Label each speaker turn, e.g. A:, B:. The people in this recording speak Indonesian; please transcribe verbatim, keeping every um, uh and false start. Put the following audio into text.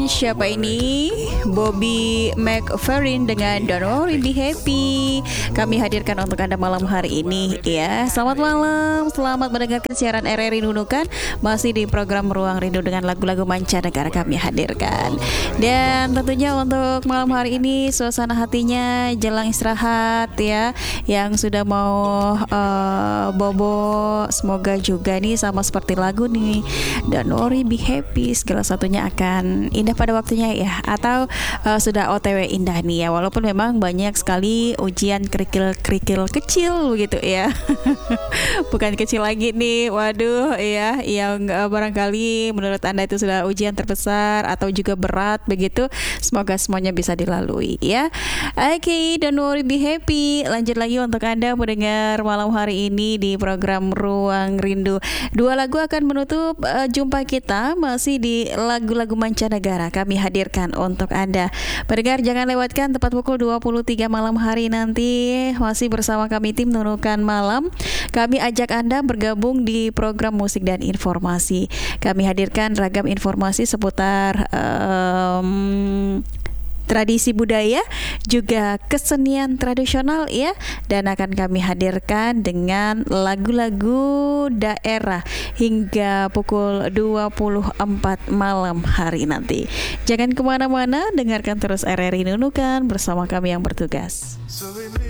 A: siapa ini? Bobby McFerrin dengan Don't Worry Be Happy. Kami hadirkan untuk Anda malam hari ini ya. Selamat malam, selamat mendengarkan siaran R R I Nunukan. Masih di program Ruang Rindu dengan lagu-lagu mancanegara kami hadirkan. Dan tentunya untuk malam hari ini suasana hatinya jelang istirahat ya, yang sudah mau uh, bobo, semoga juga nih sama seperti lagu nih Don't Worry Be Happy, segala satunya akan indah pada waktunya ya. Atau uh, sudah O T W indah nih ya, walaupun memang banyak sekali ujian kerikil-kerikil kecil begitu ya. Bukan kecil lagi nih, waduh ya, yang uh, barangkali menurut Anda itu sudah ujian terbesar atau juga berat begitu. Semoga semuanya bisa dilalui ya. Oke, okay, Don't Worry Be Happy. Lanjut lagi untuk Anda mendengar malam hari ini di program Ruang Rindu. Dua lagu akan menutup uh, jumpa kita masih di lagu-lagu mancanegara kami hadirkan untuk Anda. Pendengar jangan lewatkan tepat pukul dua puluh tiga malam hari nanti masih bersama kami tim Nunukan Malam. Kami ajak Anda bergabung di program musik dan informasi. Kami hadirkan ragam informasi seputar um, tradisi budaya, juga kesenian tradisional ya, dan akan kami hadirkan dengan lagu-lagu daerah hingga pukul dua puluh empat malam hari nanti. Jangan kemana-mana, dengarkan terus R R I Nunukan bersama kami yang bertugas.